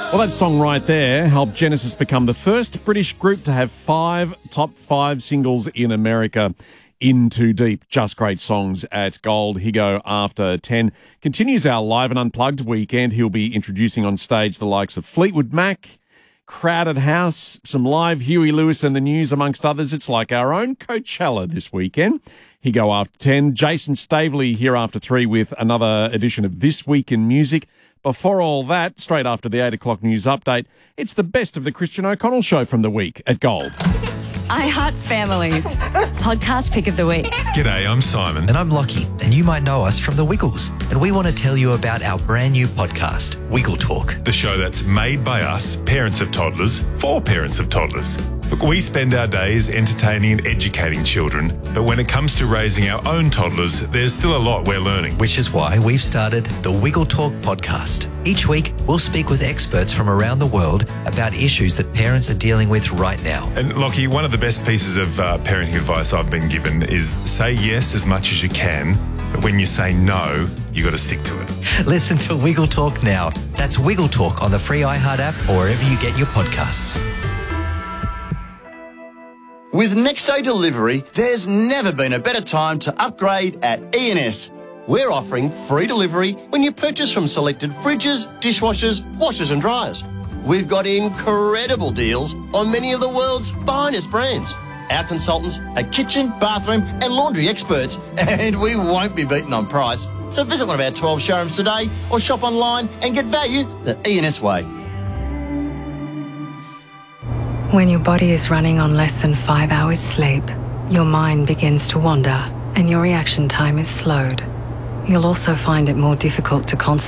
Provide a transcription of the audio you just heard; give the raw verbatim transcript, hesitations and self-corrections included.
Well, that song right there helped Genesis become the first British group to have five top five singles in America. In Too Deep, just great songs at Gold. Higo after ten. Continues our live and unplugged weekend. He'll be introducing on stage the likes of Fleetwood Mac, Crowded House, some live Huey Lewis and the News, amongst others. It's like our own Coachella this weekend. Higo after ten. Jason Stavely here after three with another edition of This Week in Music. Before all that, straight after the eight o'clock news update, it's the best of the Christian O'Connell Show from the week at Gold. I Heart Families. Podcast pick of the week. G'day, I'm Simon. And I'm Lockie, and you might know us from The Wiggles. And we want to tell you about our brand new podcast, Wiggle Talk. The show that's made by us, parents of toddlers, for parents of toddlers. Look, we spend our days entertaining and educating children, but when it comes to raising our own toddlers, there's still a lot we're learning. Which is why we've started the Wiggle Talk podcast. Each week, we'll speak with experts from around the world about issues that parents are dealing with right now. And Lockie, one of the best pieces of uh, parenting advice I've been given is say yes as much as you can, but when you say no, you got to stick to it. Listen to Wiggle Talk now. That's Wiggle Talk on the free iHeart app or wherever you get your podcasts. With next day delivery, there's never been a better time to upgrade at E and S. We're offering free delivery when you purchase from selected fridges, dishwashers, washers and dryers. We've got incredible deals on many of the world's finest brands. Our consultants are kitchen, bathroom and laundry experts, and we won't be beaten on price. So visit one of our twelve showrooms today or shop online and get value the E and S way. When your body is running on less than five hours sleep, your mind begins to wander and your reaction time is slowed. You'll also find it more difficult to concentrate.